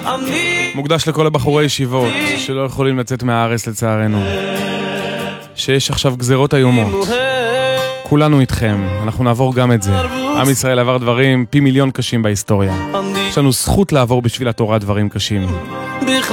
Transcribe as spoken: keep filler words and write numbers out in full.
מוקדש לכל הבחורי ישיבות שלא יכולים לצאת מהארץ לצערנו, שיש עכשיו גזרות איומות. כולנו איתכם, אנחנו נעבור גם את זה. עם ישראל עבר דברים פי מיליון קשים בהיסטוריה. יש לנו זכות לעבור בשביל התורה דברים קשים.